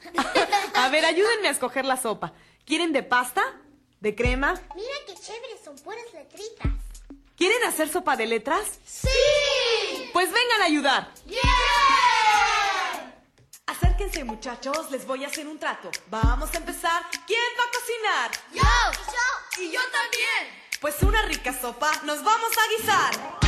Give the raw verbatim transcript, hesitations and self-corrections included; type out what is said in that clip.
A ver, ayúdenme a escoger la sopa. ¿Quieren de pasta? ¿De crema? Mira qué chévere, son puras letritas. ¿Quieren hacer sopa de letras? ¡Sí! Pues vengan a ayudar. ¡Yeah! Acérquense, muchachos, les voy a hacer un trato. Vamos a empezar. ¿Quién va a cocinar? ¡Yo! ¡Y yo! ¡Y yo también! Pues una rica sopa nos vamos a guisar.